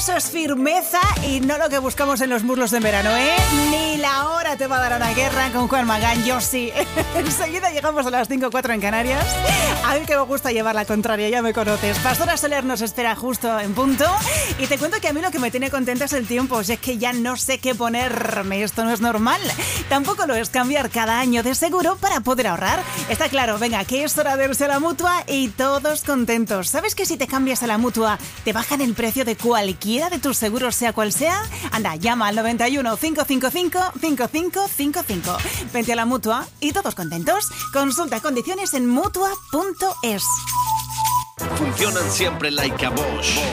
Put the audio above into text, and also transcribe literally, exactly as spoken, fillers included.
Eso es firmeza y no lo que buscamos en los muslos de verano, ¿eh? Ni la hora te va a dar una guerra con Juan Magán, yo sí. Enseguida llegamos a las cinco cuatro en Canarias. A mí que me gusta llevar la contraria, ya me conoces. Pastora Soler nos espera justo en punto. Y te cuento que a mí lo que me tiene contenta es el tiempo. Si es que ya no sé qué ponerme, esto no es normal. Tampoco lo es cambiar cada año de seguro para poder ahorrar. Está claro, venga, que es hora de irse a la Mutua y todos contentos. ¿Sabes que si te cambias a la Mutua te bajan el precio de cualquiera de tus seguros, sea cual sea? Anda, llama al noventa y uno, cinco cinco cinco, cinco cinco cinco cinco. Vente a la Mutua y todos contentos. Consulta condiciones en mutua punto es. Funcionan siempre like a Bosch.